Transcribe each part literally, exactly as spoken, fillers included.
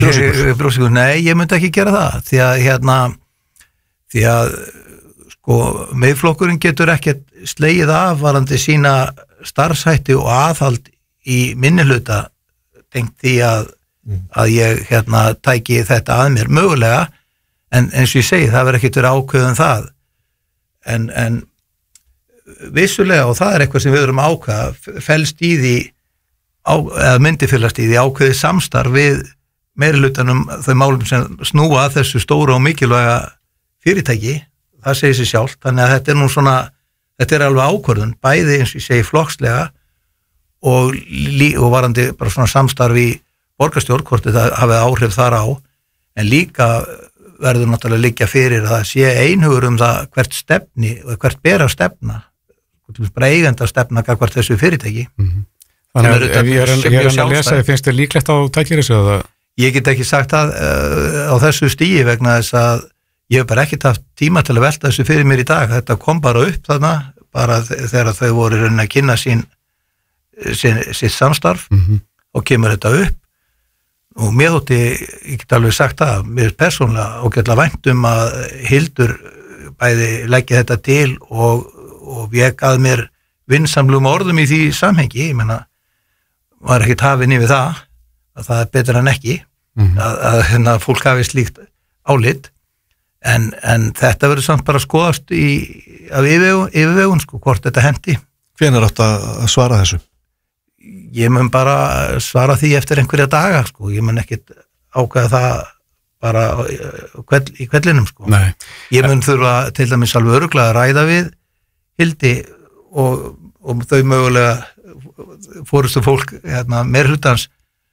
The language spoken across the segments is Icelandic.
Brjósíkur? Nei, ég myndi ekki gera það því að hérna því að sko Miðflokkurinn getur ekkert slegið af varandi sína starfshætti og aðhald í minnihluta tengt því að, mm. að ég hérna tæki þetta að mér mögulega en eins og ég segi það verður ekkert verið ákveðun það en, en vissulega og það er eitthvað sem við erum ákveða felst í því á, eða myndi fylgast í því ákveði samstarf við meirihlutanum þau málum sem snúa að þessu stóra og mikilvæga fyrirtæki, það segir sér sjálf þannig að þetta er nú svona, þetta er alveg ákvörðun, bæði eins og ég segi flokkslega og, og varandi bara svona samstarf í borgarstjórn, hvort þetta hafið áhrif þar á en líka verður náttúrulega liggja fyrir að það sé einhugur um það hvert stefni og hvert ber að stefna bara eigenda að stefna hvert þessu fyrirtæki mm-hmm. Þannig að ef ég er, ég er að lesa, finnst þér líklegt á tækir þessu að Ég get ekki sagt það uh, á þessu stíi vegna þess að ég hef bara ekkert haft tíma til að velta þessu fyrir mér í dag. Þetta kom bara upp þarna, bara þegar þau voru að kynna sín, sín, sín samstarf mm-hmm. og kemur þetta upp. Og mér þótti, ég get alveg sagt það, mér persónulega ágætlega vænt um að Hildur bæði leggja þetta til og, og vék að mér vinsamlum orðum í því samhengi. Ég menna, var ekkert hafinn yfir það. að það er betur en ekki mm-hmm. að, að, að, að fólk hafi slíkt álit en, en þetta verður samt bara skoðast í, af yfirvegun, yfirvegun sko, hvort þetta hendi. Hvenær áttu að svara þessu? Ég mun bara svara því eftir einhverja daga sko, ég mun ekkit ákveða það bara í kvellinum sko. Nei. Ég mun þurfa til dæmis alveg örugglega að ræða við Hildi og, og þau mögulega fórustu fólk hérna, meirhlutans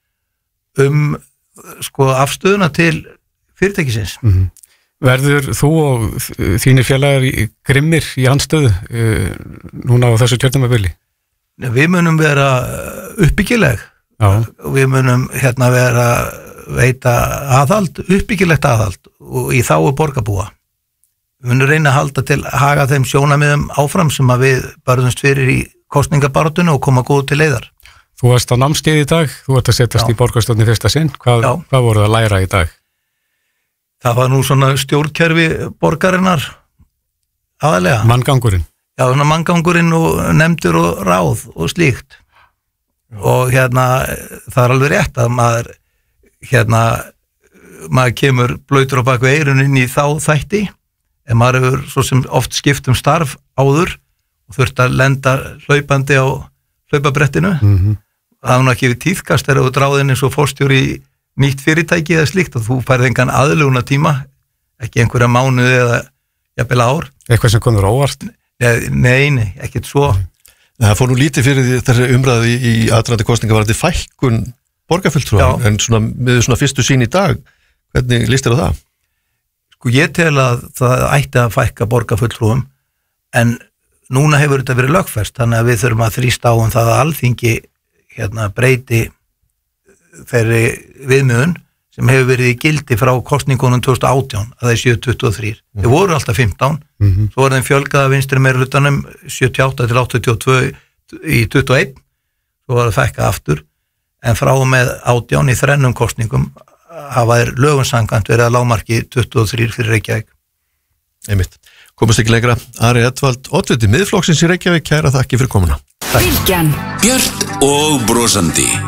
um sko afstöðuna til fyrirtækisins. Mm-hmm. Verður þú og þínir félagar grimmir í andstöðu uh, núna á þessu kjörtímabili? Við munum vera uppbyggileg og við munum hérna vera veita aðhald, uppbyggilegt aðhald og í þáu borgarbúa. Við munum reyna að halda til að haga þeim sjónarmiðum áfram sem að við barðumst fyrir í kosningabaráttunni og koma góð til leiðar. Þú varst á námskeið í dag, þú ert að setjast Já. Í borgarstjórn í fyrsta sinn. Hvað, hvað voruð að læra í dag? Það var nú svona stjórnkerfi borgarinnar aðalega. Manngangurinn? Já, svona manngangurinn og nefndur og ráð og slíkt. Já. Og hérna, það er alveg rétt að maður, hérna, maður kemur blautur á baku eyrun inn í þá þætti, en maður hefur svo sem oft skipt um starf áður og þurft að lenda hlaupandi á hlaupabrettinu. Mm-hmm. Það er nú ekki við tíðkast þegar þú dráðin eins og forstjóri í nýtt fyrirtæki eða slíkt og þú færði engan aðluguna tíma, ekki einhverja mánuði eða jafnvel ár. Eitthvað sem komur óvart? Nei, nei, ekkert svo. Það fór nú lítið fyrir því þessi umræði í aðdragandi kosninga var þetta fækkun borgarfulltrúa, en svona, með svona fyrstu sín í dag, hvernig líst þér á það? Sko ég tel að það ætti að fækka borgarfulltrúum, en núna hefur þetta verið lögfest, þannig að við þurfum að þrýsta á um það að Alþingi hérna, breyti þeirri viðmiðun sem hefur verið í gildi frá kosningunum tvö þúsund og átján að það er sjötíu tuttugu og þrjú. Mm. Þeir voru alltaf fimmtán, mm-hmm. svo var þeim fjölgaða vinstri meirihlutanum sjötíu og átta til áttatíu og tvö í tuttugu og eitt, svo var það fækkað aftur, en frá og með átján í þrennum kosningum hafa þeir lögum samkvæmt verið að lágmarki tuttugu og þrjú fyrir Reykjavík. Einmitt. Komast ekki lengra. Ari Edvald, oddviti Miðflokksins í Reykjavík, kæra þakki fyrir komuna. Bylgjan, björt og brosandi.